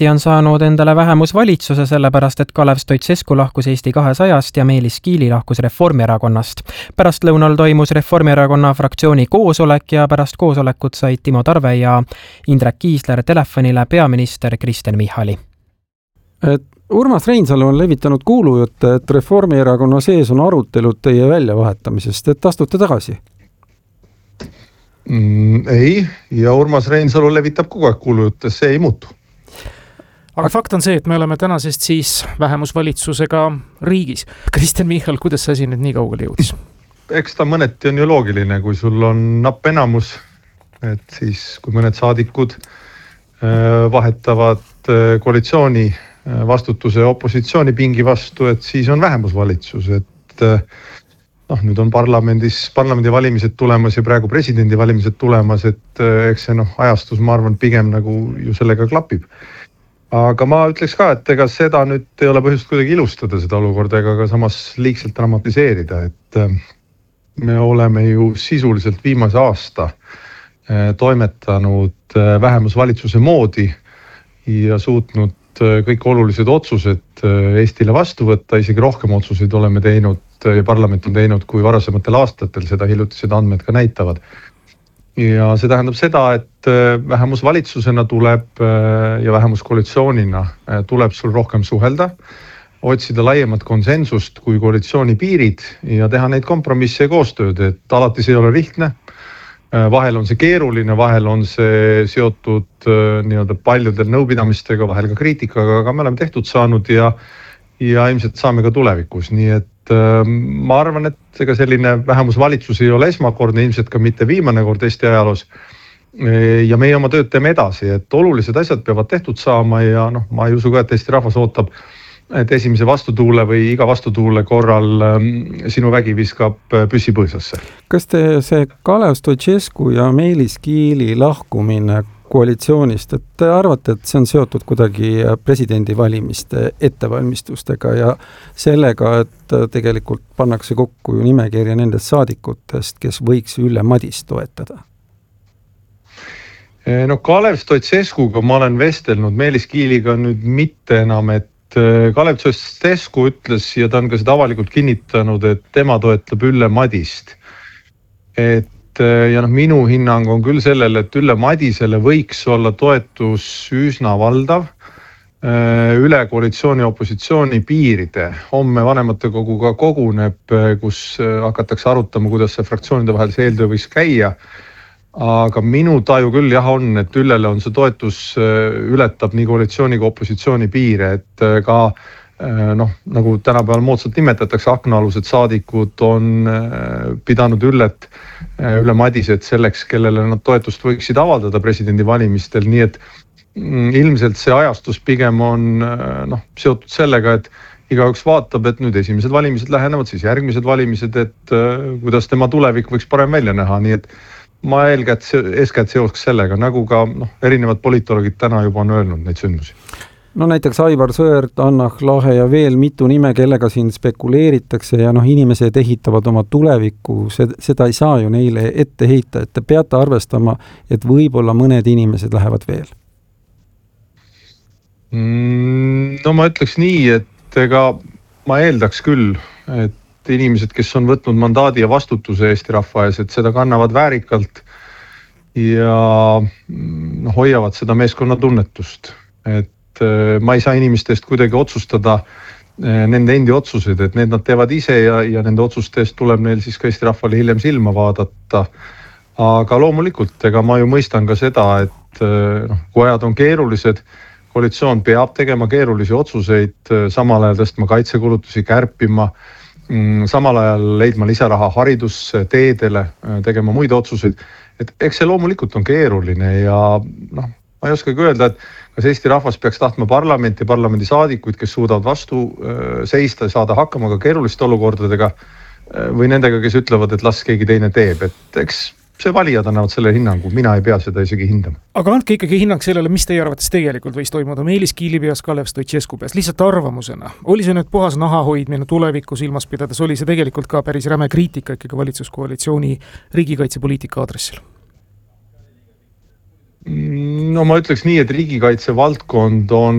on saanud endale vähemusvalitsuse sellepärast, et Kalev Stoicescu lahkus Eesti 200-st ja Meelis Kiili lahkus Reformierakonnast. Pärast lõunal toimus Reformierakonna fraktsiooni koosolek ja pärast koosolekut said Timo Tarve ja Indrek Kiisler telefonile peaminister Kristen Michali. Urmas Reinsalu on levitanud kuulujutte, et Reformierakonna sees on arutelud teie väljavahetamisest, et astute tagasi. Ei, ja Urmas Reinsalu levitab kogu aeg kuulujutte, see ei muutu. Aga fakt on see, et me oleme tänasest siis vähemusvalitsusega riigis. Kristen Michal, kuidas see asi nüüd nii kaugele jõudis? Eks ta mõneti on ju loogiline, kui sul on napp enamus, et siis kui mõned saadikud vahetavad koalitsiooni vastutuse opositsiooni pingi vastu, et siis on vähemusvalitsus, et nüüd on parlamendi valimised tulemas ja praegu presidendi valimised tulemas, et eks see ajastus, ma arvan, pigem nagu ju sellega klapib. Aga ma ütleks ka, et ega seda nüüd ei ole põhjust kuidagi ilustada seda olukorda, ega ka samas liigselt dramatiseerida, et me oleme ju sisuliselt viimase aasta toimetanud vähemusvalitsuse moodi ja suutnud kõik olulised otsused Eestile vastu võtta, isegi rohkem otsuseid oleme teinud ja parlament on teinud kui varasematel aastatel, seda hiljutised andmed ka näitavad. Ja see tähendab seda, et vähemusvalitsusena tuleb ja vähemuskoalitsioonina tuleb sul rohkem suhelda, otsida laiemat konsensust kui koalitsiooni piirid ja teha neid kompromisse ja koostööd, et alati see ei ole lihtne. Vahel on see keeruline, vahel on see seotud paljudel nõupidamistega, vahel ka kriitikaga, aga me oleme tehtud saanud ja ilmselt saame ka tulevikus. Nii et ma arvan, et ega selline vähemusvalitsus ei ole esmakordne, ilmselt ka mitte viimane kord Eesti ajaloos. Ja meie oma tööd teeme edasi, et olulised asjad peavad tehtud saama ja ma ei usu ka, et Eesti rahvas ootab, et esimese vastutuule või iga vastutuule korral sinu vägi viskab püssi põõsasse. Kas see Kalev Stoicescu ja Meelis Kiili lahkumine koalitsioonist, et te arvate, et see on seotud kuidagi presidendivalimiste ettevalmistustega ja sellega, et tegelikult pannakse kokku ju nimekirja nendest saadikutest, kes võiks Ülle Madist toetada? Kalev Stoicescuga ma olen vestelnud, Meelis Kiiliga nüüd mitte enam, et Kalev Stoicescu ütles ja ta on ka seda avalikult kinnitanud, et tema toetab Ülle Madist. Ja minu hinnang on küll sellele, et Ülle Madisele võiks olla toetus üsna valdav üle koalitsiooni opositsiooni piiride. Homme vanematekoguga koguneb, kus hakatakse arutama, kuidas see fraktsioonide vahel see eeltöö võiks käia. Aga minu taju küll on, et Üllele on see toetus ületab nii koalitsiooni kui opositsiooni piire, et ka nagu tänapäeval moodsalt nimetatakse, aknaalused saadikud on pidanud Ülle Madiset selleks, kellele nad toetust võiksid avaldada presidendi valimistel, nii et ilmselt see ajastus pigem on seotud sellega, et igaüks vaatab, et nüüd esimesed valimised lähenevad, siis järgmised valimised, et kuidas tema tulevik võiks parem välja näha, nii et ma eeskätt seoks sellega, nagu ka erinevad politoloogid täna juba on öelnud neid sündmusi. Näiteks Aivar Sõerd, Annah Lahe ja veel mitu nime, kellega siin spekuleeritakse ja inimesed ehitavad oma tulevikku, seda ei saa ju neile ette heita, et te peate arvestama, et võib-olla mõned inimesed lähevad veel. Ma ütleks nii, et ega ma eeldaks küll, et inimesed, kes on võtnud mandaadi ja vastutuse Eesti rahva ees, et seda kannavad väärikalt ja hoiavad seda meeskonna tunnetust. Et ma ei saa inimestest kuidagi otsustada nende endi otsused, et need nad teevad ise ja nende otsustest tuleb neil siis ka Eesti rahvale hiljem silma vaadata. Aga loomulikult, ega ma ju mõistan ka seda, et kui ajad on keerulised, koalitsioon peab tegema keerulisi otsuseid, samal ajal tõstma kaitsekulutusi, kärpima, samal ajal leidma lisaraha haridusse, teedele, tegema muid otsuseid. Et eks see loomulikult on keeruline ja ma ei oskagi öelda, et kas Eesti rahvas peaks tahtma parlamenti ja parlamendisaadikuid, kes suudavad vastu seista ja saada hakkama ka keeruliste olukordadega või nendega, kes ütlevad, et las keegi teine teeb. Et eks see valijad annavad selle hinnangu, mina ei pea seda isegi hindama. Aga andke ikkagi hinnang sellele, mis teie arvates tegelikult võis toimuda Meelis Kiili peas, Kalev Stoicescu peas, lihtsalt arvamusena. Oli see nüüd puhas naha hoidmine tulevikku silmas pidades, oli see tegelikult ka päris räme kriitika ikkagi valitsuskoalitsiooni riigikaitsepoliitika aadressil? no ma ütleks nii, et riigikaitse valdkond on